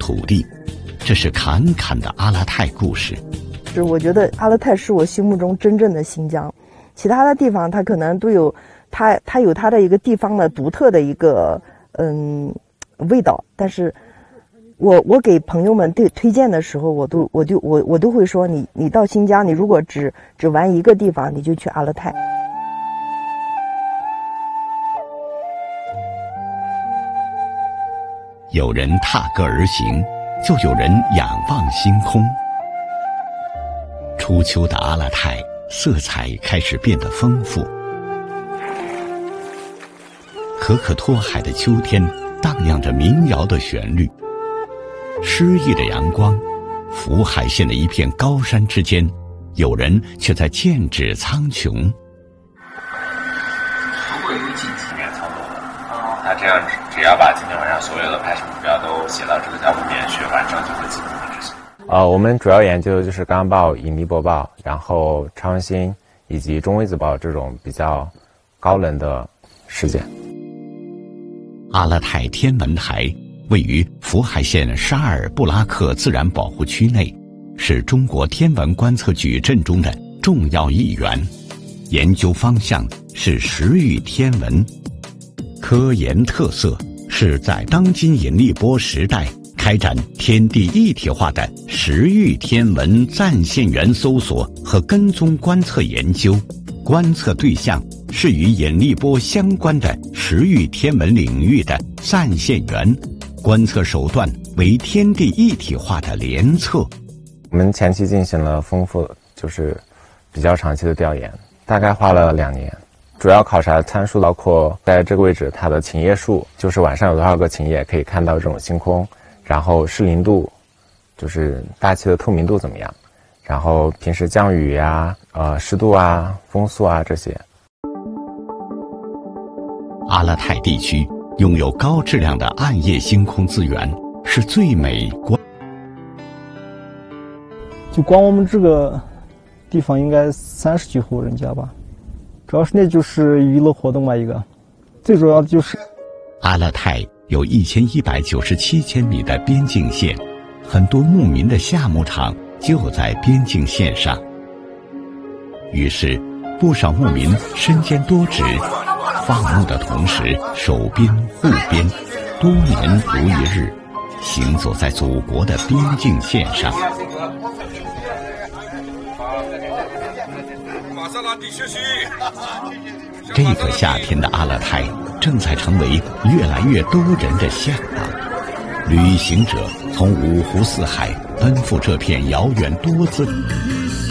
土地。这是侃侃的阿勒泰故事。 我觉得阿勒泰是我心目中真正的新疆，其他的地方它可能都有它有它的一个地方的独特的一个味道，但是我给朋友们推荐的时候，我都会说，你到新疆，你如果只玩一个地方，你就去阿勒泰。 有人踏歌而行，就有人仰望星空。初秋的阿勒泰色彩开始变得丰富，可可托海的秋天荡漾着民谣的旋律，诗意的阳光，福海县的一片高山之间，有人却在剑指苍穹。 如果有近几年操作的，那这样只要把今天晚上所有的拍摄目标都写到这个项目里面去完成，就会自动的执行。 我们主要研究的就是刚报、引力波报，然后超新星以及中微子报这种比较高能的事件。 阿勒泰天文台位于福海县沙尔布拉克自然保护区内，是中国天文观测矩阵中的重要一员，研究方向是时域天文，科研特色是在当今引力波时代开展天地一体化的时域天文暂线源搜索和跟踪观测研究，观测对象是与引力波相关的时域天文领域的暂线源，观测手段为天地一体化的联测。 我们前期进行了丰富就是比较长期的调研，大概花了2年。主要考察参数包括在这个位置它的晴夜数，就是晚上有多少个晴夜可以看到这种星空，然后湿淋度，就是大气的透明度怎么样，然后平时降雨呀、湿度啊、风速啊这些。 阿勒泰地区拥有高质量的暗夜星空资源，是最美就光我们这个地方应该30几户人家吧，主要是那就是娱乐活动吧，一个最主要的就是阿勒泰有1197千米的边境线，很多牧民的夏牧场就在边境线上，于是不少牧民身兼多职，放牧的同时守边护边，多年如一日，行走在祖国的边境线上。这个夏天的阿勒泰正在成为越来越多人的向往，旅行者从五湖四海奔赴这片遥远多姿